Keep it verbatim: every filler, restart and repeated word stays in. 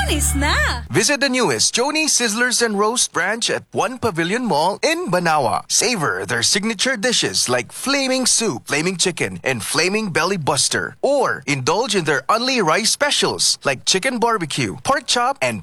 Panis na! Visit the newest Joni Sizzlers and Roast branch at One Pavilion Mall in Banawa. Savor their signature dishes like Flaming Soup, Flaming Chicken, and Flaming Belly Buster. Or indulge in their Only Rice specials like Chicken Barbecue, Pork Chop, and